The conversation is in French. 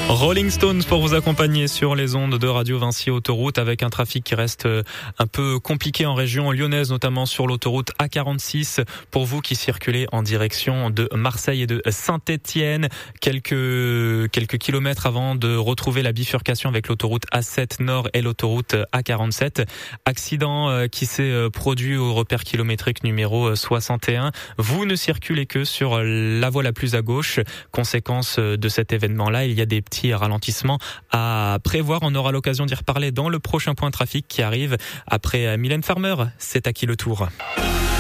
Rolling Stones pour vous accompagner sur les ondes de Radio Vinci Autoroute avec un trafic qui reste un peu compliqué en région lyonnaise, notamment sur l'autoroute A46 pour vous qui circulez en direction de Marseille et de Saint-Étienne. Quelques kilomètres avant de retrouver la bifurcation avec l'autoroute A7 Nord et l'autoroute A47. Accident qui s'est produit au repère kilométrique numéro 61. Vous ne circulez que sur la voie la plus à gauche. Conséquence de cet événement-là, il y a des petits ralentissements à prévoir. On aura l'occasion d'y reparler dans le prochain point trafic qui arrive après Mylène Farmer. C'est à qui le tour?